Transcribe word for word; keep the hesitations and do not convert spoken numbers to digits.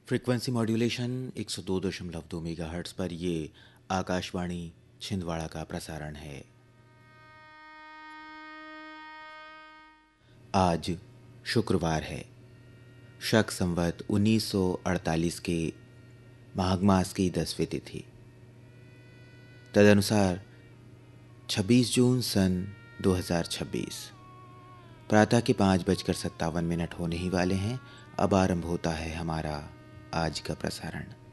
Frequency modulation एक सौ दो दशमलव दो मेगाहर्ट्ज़ पर ये आकाशवाणी छिंदवाड़ा का प्रसारण है। आज शुक्रवार है। शक संवत उन्नीस सौ अड़तालीस के माघ मास की दसवीं तिथि, तदनुसार छब्बीस जून सन दो हज़ार छब्बीस। प्रातः के पाँच बजकर सत्तावन मिनट होने ही वाले हैं। अब आरंभ होता है हमारा आज का प्रसारण।